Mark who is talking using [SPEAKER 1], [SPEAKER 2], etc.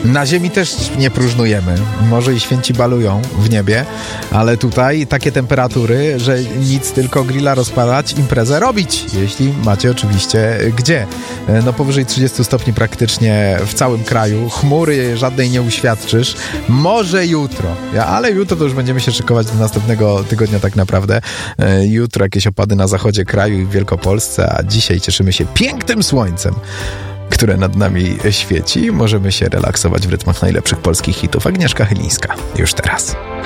[SPEAKER 1] Na ziemi też nie próżnujemy. Może i święci balują w niebie, ale tutaj takie temperatury, że nic, tylko grilla rozpalać, imprezę robić, jeśli macie oczywiście gdzie. No powyżej 30 stopni praktycznie w całym kraju. Chmury żadnej nie uświadczysz. Może jutro, ale jutro to już będziemy się szykować do następnego tygodnia tak naprawdę. Jutro jakieś opady na zachodzie kraju i w Wielkopolsce, a dzisiaj cieszymy się pięknym słońcem, które nad nami świeci. Możemy się relaksować w rytmach najlepszych polskich hitów. Agnieszka Chylińska już teraz.